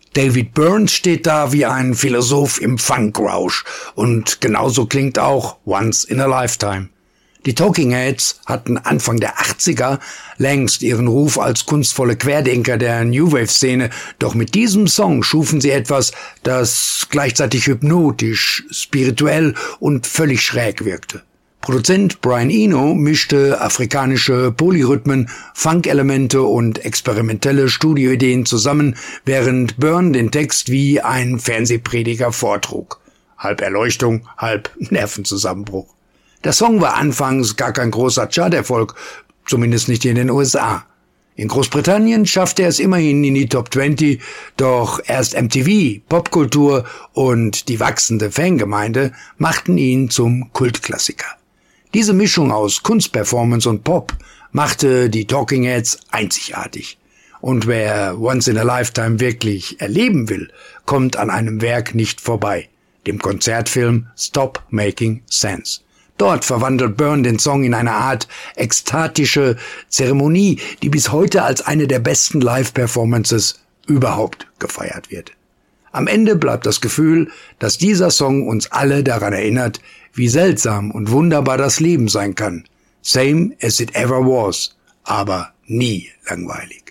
David Byrne steht da wie ein Philosoph im Funkrausch und genauso klingt auch Once in a Lifetime. Die Talking Heads hatten Anfang der 80er längst ihren Ruf als kunstvolle Querdenker der New Wave Szene, doch mit diesem Song schufen sie etwas, das gleichzeitig hypnotisch, spirituell und völlig schräg wirkte. Produzent Brian Eno mischte afrikanische Polyrhythmen, Funk-Elemente und experimentelle Studioideen zusammen, während Byrne den Text wie ein Fernsehprediger vortrug. Halb Erleuchtung, halb Nervenzusammenbruch. Der Song war anfangs gar kein großer Charterfolg, zumindest nicht in den USA. In Großbritannien schaffte er es immerhin in die Top 20, doch erst MTV, Popkultur und die wachsende Fangemeinde machten ihn zum Kultklassiker. Diese Mischung aus Kunstperformance und Pop machte die Talking Heads einzigartig. Und wer Once in a Lifetime wirklich erleben will, kommt an einem Werk nicht vorbei, dem Konzertfilm Stop Making Sense. Dort verwandelt Byrne den Song in eine Art ekstatische Zeremonie, die bis heute als eine der besten Live-Performances überhaupt gefeiert wird. Am Ende bleibt das Gefühl, dass dieser Song uns alle daran erinnert, wie seltsam und wunderbar das Leben sein kann. Same as it ever was, aber nie langweilig.